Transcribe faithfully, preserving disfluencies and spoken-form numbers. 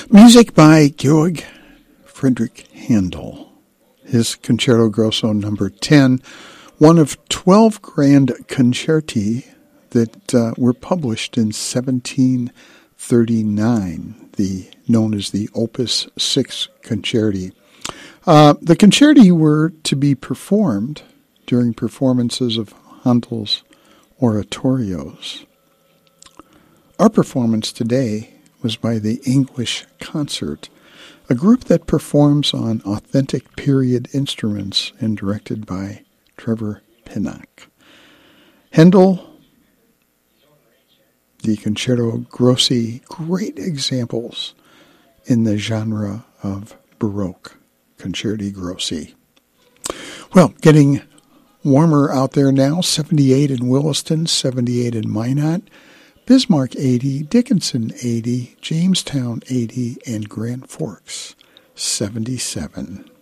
Music by Georg Friedrich Handel. His Concerto Grosso number ten, one of twelve grand concerti that uh, were published in seventeen thirty-nine, the known as the Opus six Concerti. Uh, the concerti were to be performed during performances of Handel's oratorios. Our performance today was by the English Concert, a group that performs on authentic period instruments and directed by Trevor Pinnock. Handel, the Concerto Grossi, great examples in the genre of Baroque Concerti Grossi. Well, getting warmer out there now, seventy-eight in Williston, seventy-eight in Minot, Bismarck eighty, Dickinson eighty, Jamestown eighty, and Grand Forks seventy-seven.